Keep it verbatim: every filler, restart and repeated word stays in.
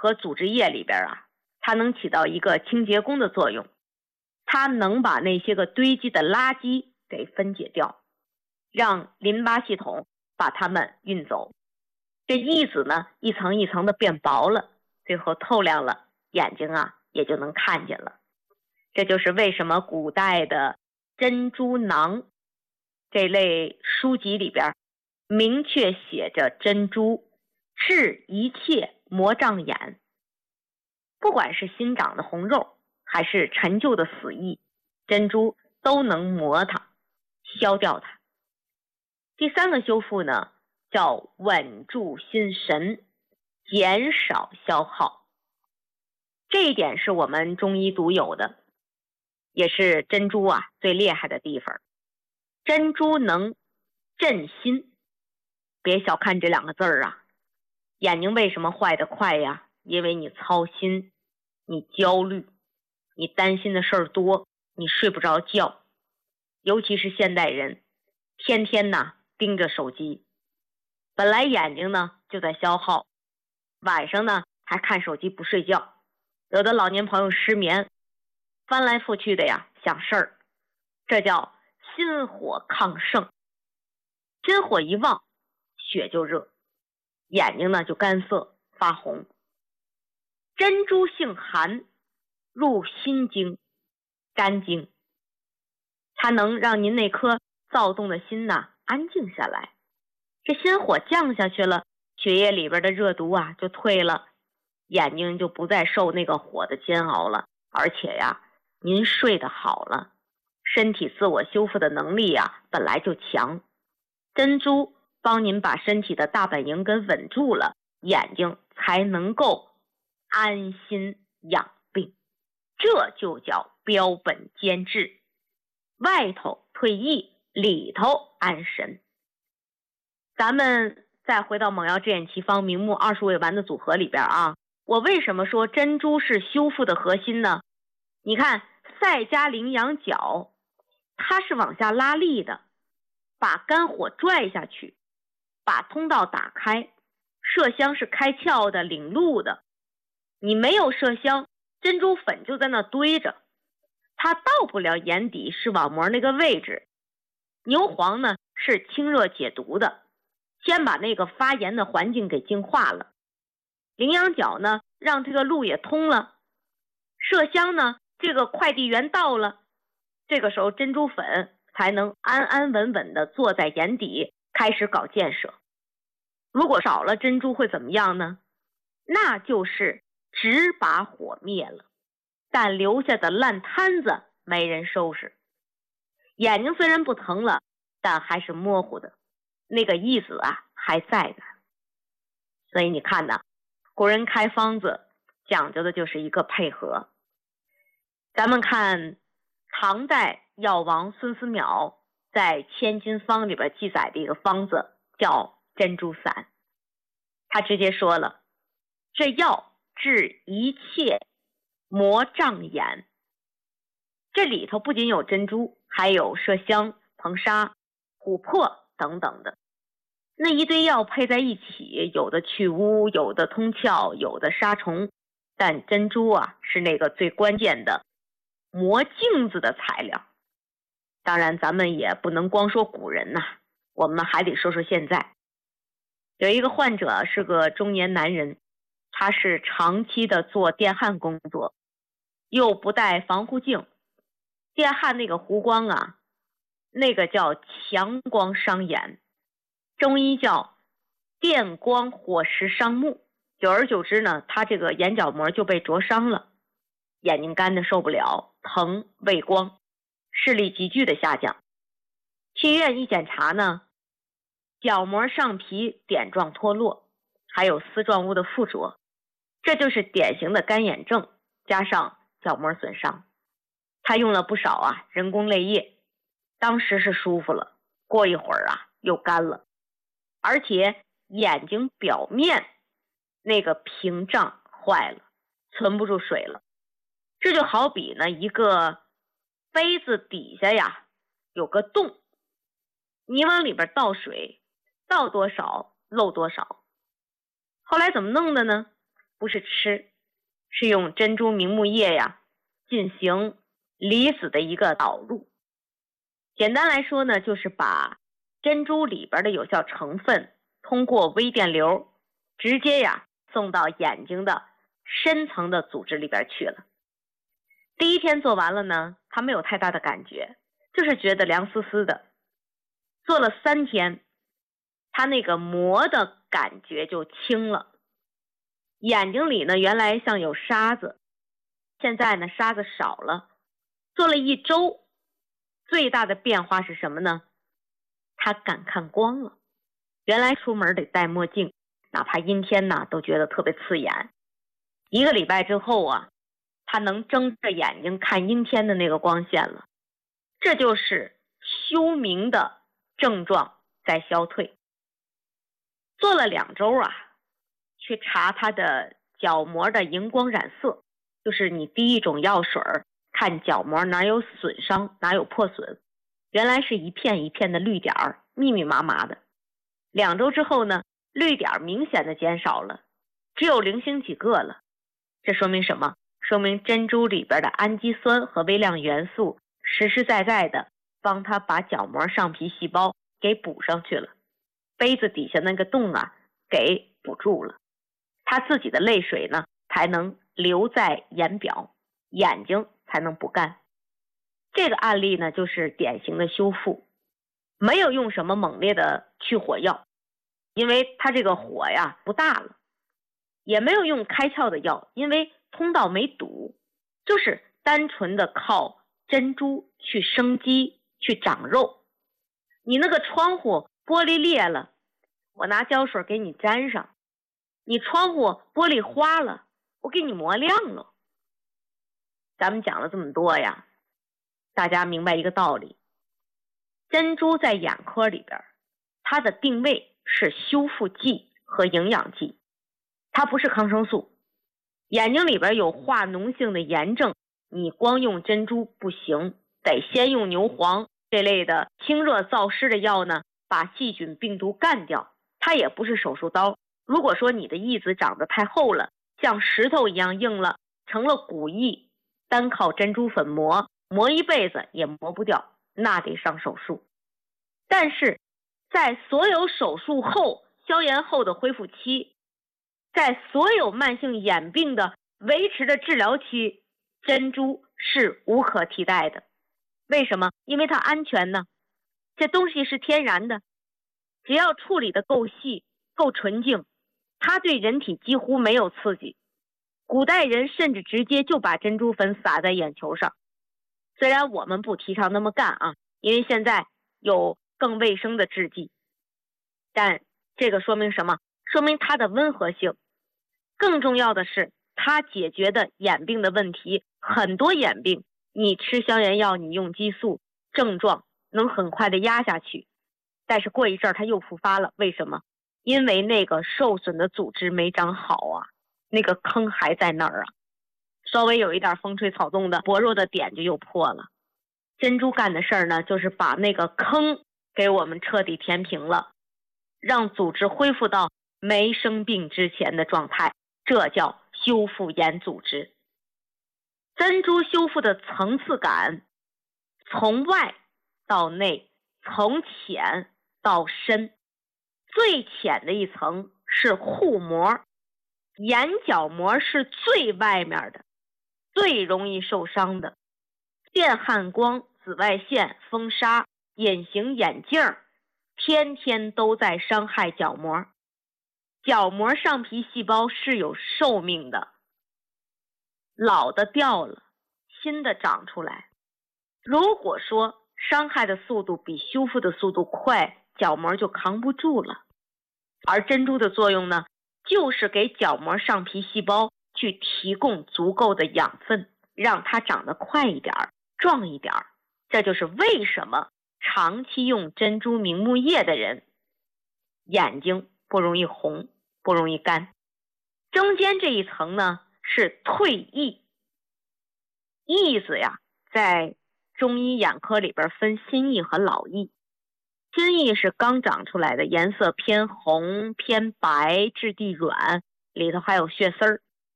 和组织液里边啊，它能起到一个清洁工的作用，它能把那些个堆积的垃圾给分解掉，让淋巴系统把它们运走。这液子呢，一层一层的变薄了，最后透亮了，眼睛啊也就能看见了。这就是为什么古代的珍珠囊这类书籍里边明确写着珍珠治一切魔障眼。不管是新长的红肉还是陈旧的死液，珍珠都能磨它，消掉它。第三个修复呢，叫稳住心神，减少消耗。这一点是我们中医独有的，也是珍珠啊最厉害的地方。珍珠能镇心，别小看这两个字儿啊。眼睛为什么坏得快呀？因为你操心，你焦虑，你担心的事儿多，你睡不着觉。尤其是现代人，天天呐盯着手机，本来眼睛呢就在消耗，晚上呢还看手机不睡觉，有的老年朋友失眠，翻来覆去的呀想事儿，这叫心火亢盛。心火一旺，血就热，眼睛呢就干涩发红。珍珠性寒，入心经、肝经，它能让您那颗躁动的心呐安静下来。这心火降下去了，血液里边的热毒啊就退了，眼睛就不再受那个火的煎熬了，而且呀，您睡得好了，身体自我修复的能力呀本来就强。珍珠帮您把身体的大本营给稳住了，眼睛才能够安心养病。这就叫标本兼治，外头退疫，里头安神。咱们再回到猛药治眼奇方明目二十味丸的组合里边啊，我为什么说珍珠是修复的核心呢？你看赛加羚羊角，它是往下拉力的，把肝火拽下去，把通道打开。麝香是开窍的，领路的。你没有麝香，珍珠粉就在那堆着，它到不了眼底视网膜那个位置。牛黄呢是清热解毒的，先把那个发炎的环境给净化了。羚羊角呢让这个路也通了。麝香呢这个快递员到了，这个时候珍珠粉才能安安稳稳的坐在眼底开始搞建设。如果少了珍珠会怎么样呢？那就是只把火灭了，但留下的烂摊子没人收拾。眼睛虽然不疼了，但还是模糊的，那个意思啊还在的。所以你看呢，古人开方子讲究的就是一个配合。咱们看唐代药王孙思邈在《千金方》里边记载的一个方子叫珍珠散，他直接说了，这药治一切魔障眼。这里头不仅有珍珠，还有麝香、硼砂、琥珀等等的。那一堆药配在一起，有的去污，有的通窍，有的杀虫，但珍珠啊是那个最关键的磨镜子的材料。当然咱们也不能光说古人呐、啊，我们还得说说现在。有一个患者是个中年男人，他是长期的做电焊工作，又不戴防护镜，电焊那个弧光啊，那个叫强光伤眼，中医叫电光火石伤目。久而久之呢，他这个眼角膜就被灼伤了，眼睛干的受不了，疼畏光，视力急剧的下降。去医院一检查呢，角膜上皮点状脱落，还有丝状物的附着，这就是典型的干眼症加上角膜损伤。他用了不少啊人工泪液，当时是舒服了，过一会儿啊又干了，而且眼睛表面那个屏障坏了，存不住水了。这就好比呢一个杯子底下呀有个洞，你往里边倒水，倒多少漏多少。后来怎么弄的呢？ 不是吃，是用珍珠明目液呀进行离子的一个导入。简单来说呢，就是把珍珠里边的有效成分通过微电流直接呀送到眼睛的深层的组织里边去了。第一天做完了呢，他没有太大的感觉，就是觉得凉丝丝的。做了三天，他那个膜的感觉就轻了，眼睛里呢原来像有沙子，现在呢沙子少了。做了一周，最大的变化是什么呢？他敢看光了。原来出门得戴墨镜，哪怕阴天呢都觉得特别刺眼。一个礼拜之后啊，他能睁着眼睛看阴天的那个光线了。这就是休明的症状在消退。做了两周啊，去查他的角膜的荧光染色，就是你滴一种药水看角膜哪有损伤哪有破损，原来是一片一片的绿点儿，密密麻麻的。两周之后呢，绿点明显的减少了，只有零星几个了。这说明什么？说明珍珠里边的氨基酸和微量元素实实在在的帮他把角膜上皮细胞给补上去了，杯子底下那个洞啊给补住了，他自己的泪水呢才能留在眼表，眼睛才能不干。这个案例呢就是典型的修复，没有用什么猛烈的去火药，因为它这个火呀不大了，也没有用开窍的药，因为通道没堵，就是单纯的靠珍珠去生肌去长肉。你那个窗户玻璃裂了，我拿胶水给你粘上；你窗户玻璃花了，我给你磨亮了。咱们讲了这么多呀，大家明白一个道理，珍珠在眼科里边，它的定位是修复剂和营养剂，它不是抗生素。眼睛里边有化脓性的炎症，你光用珍珠不行，得先用牛黄这类的清热燥湿的药呢，把细菌病毒干掉。它也不是手术刀，如果说你的义子长得太厚了，像石头一样硬了，成了骨翳，单靠珍珠粉磨磨一辈子也磨不掉，那得上手术。但是在所有手术后消炎后的恢复期，在所有慢性眼病的维持的治疗期，珍珠是无可替代的。为什么？因为它安全呢，这东西是天然的，只要处理的够细够纯净，它对人体几乎没有刺激。古代人甚至直接就把珍珠粉撒在眼球上，虽然我们不提倡那么干啊，因为现在有更卫生的制剂，但这个说明什么？说明它的温和性。更重要的是，它解决的眼病的问题，很多眼病你吃消炎药，你用激素，症状能很快的压下去，但是过一阵儿它又复发了。为什么？因为那个受损的组织没长好啊，那个坑还在那儿啊，稍微有一点风吹草动的薄弱的点就又破了。珍珠干的事儿呢，就是把那个坑给我们彻底填平了，让组织恢复到没生病之前的状态，这叫修复眼组织。珍珠修复的层次感，从外到内，从浅到深。最浅的一层是护膜，眼角膜是最外面的，最容易受伤的。电焊光、紫外线、风沙、隐形眼镜天天都在伤害角膜。角膜上皮细胞是有寿命的，老的掉了，新的长出来。如果说伤害的速度比修复的速度快，角膜就扛不住了。而珍珠的作用呢，就是给角膜上皮细胞去提供足够的养分，让它长得快一点，壮一点。这就是为什么长期用珍珠明目液的人眼睛不容易红，不容易干。中间这一层呢是退翳。翳子呀，在中医眼科里边分新翳和老翳。新翳是刚长出来的，颜色偏红偏白，质地软，里头还有血丝儿。